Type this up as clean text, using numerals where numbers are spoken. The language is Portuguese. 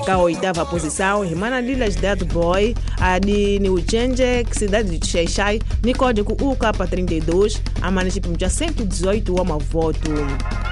a oitava posição, Rimana Lilas Dead Boy, a de New Change, cidade de Xai-Xai, no código UK32, a município de 118 voto.